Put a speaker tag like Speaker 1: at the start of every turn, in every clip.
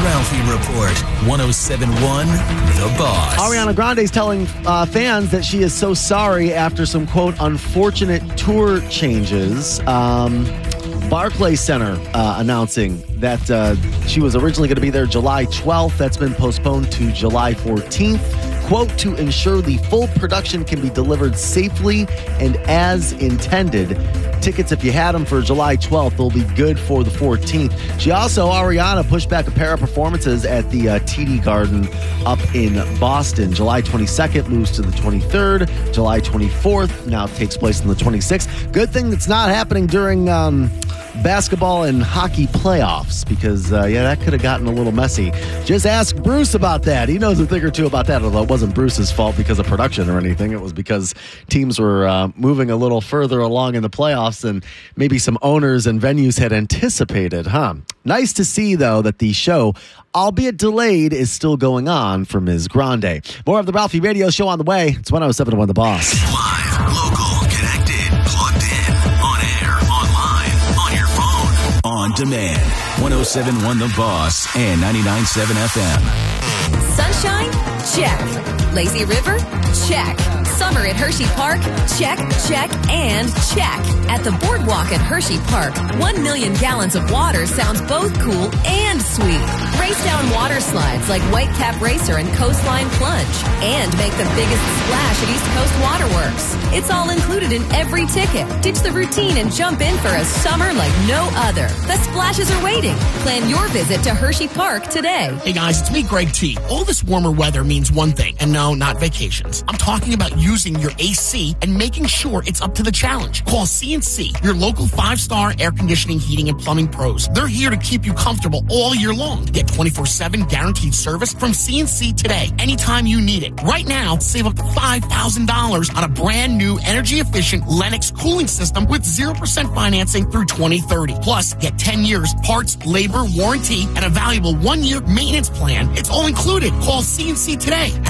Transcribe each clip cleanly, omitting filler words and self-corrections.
Speaker 1: Ralphie Report. 107.1 The Boss.
Speaker 2: Ariana Grande is telling fans that she is so sorry after some, quote, unfortunate tour changes. Barclays Center announcing that she was originally going to be there July 12th. That's been postponed to July 14th. Quote, to ensure the full production can be delivered safely and as intended. Tickets, if you had them for July 12th, they'll be good for the 14th. She also, Ariana, pushed back a pair of performances at the TD Garden up in Boston. July 22nd moves to the 23rd. July 24th now takes place on the 26th. Good thing that's not happening during basketball and hockey playoffs because, that could have gotten a little messy. Just ask Bruce about that. He knows a thing or two about that, although it wasn't Bruce's fault because of production or anything. It was because teams were moving a little further along in the playoffs than maybe some owners and venues had anticipated, huh? Nice to see, though, that the show, albeit delayed, is still going on for Ms. Grande. More of the Ralphie Radio Show on the way. It's 107.1 The Boss.
Speaker 1: Live, local, connected, plugged in, on air, online, on your phone, on demand. 107.1 The Boss and 99.7 FM.
Speaker 3: Sunshine? Check. Lazy River? Check. Summer at Hershey Park? Check, check, and check. At the Boardwalk at Hershey Park, 1 million gallons of water sounds both cool and sweet. Race down water slides like Whitecap Racer and Coastline Plunge. And make the biggest splash at East Coast Waterworks. It's all included in every ticket. Ditch the routine and jump in for a summer like no other. The splashes are waiting. Plan your visit to Hershey Park today.
Speaker 4: Hey guys, it's me, Greg T. All this warmer weather means one thing, and no, not vacations. I'm talking about using your AC and making sure it's up to the challenge. Call CNC, your local 5-star air conditioning, heating, and plumbing pros. They're here to keep you comfortable all year long. Get 24/7 guaranteed service from CNC today, anytime you need it. Right now, save up to $5,000 on a brand new energy-efficient Lennox cooling system with 0% financing through 2030. Plus, get 10 years parts, labor, warranty, and a valuable 1-year maintenance plan. It's all included. Call CNC today at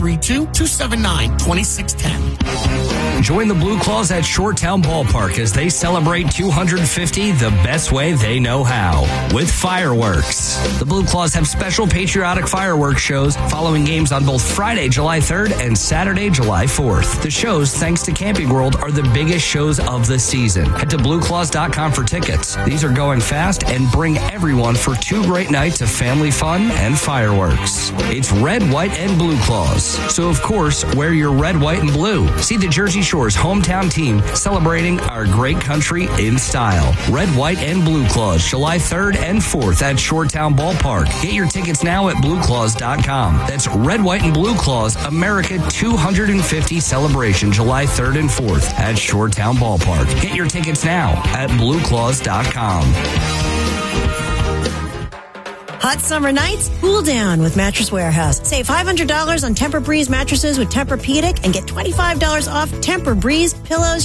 Speaker 4: 732-279-2610.
Speaker 5: Join the Blue Claws at Shoretown Ballpark as they celebrate 250 the best way they know how, with fireworks. The Blue Claws have special patriotic fireworks shows following games on both Friday, July 3rd and Saturday, July 4th. The shows, thanks to Camping World, are the biggest shows of the season. Head to BlueClaws.com for tickets. These are going fast and bring everyone for 2 great nights of family fun and fireworks. It's red, white, and Blue Claws. So, of course, wear your red, white, and blue. See the Jersey Shore's hometown team celebrating our great country in style. Red, white, and Blue Claws, July 3rd and 4th at Shoretown Ballpark. Get your tickets now at BlueClaws.com. That's Red, White, and Blue Claws America 250 celebration, July 3rd and 4th at Shoretown Ballpark. Get your tickets now at BlueClaws.com.
Speaker 6: Hot summer nights, cool down with Mattress Warehouse. Save $500 on Tempur-Breeze mattresses with Tempur-Pedic and get $25 off Tempur-Breeze pillows,